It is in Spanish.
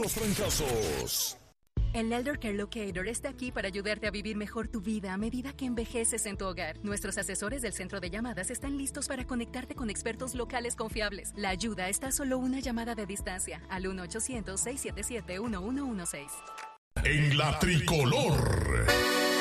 los trancazos. El Elder Care Locator está aquí para ayudarte a vivir mejor tu vida a medida que envejeces en tu hogar. Nuestros asesores del centro de llamadas están listos para conectarte con expertos locales confiables. La ayuda está a solo una llamada de distancia al 1-800-677-1116. En la tricolor.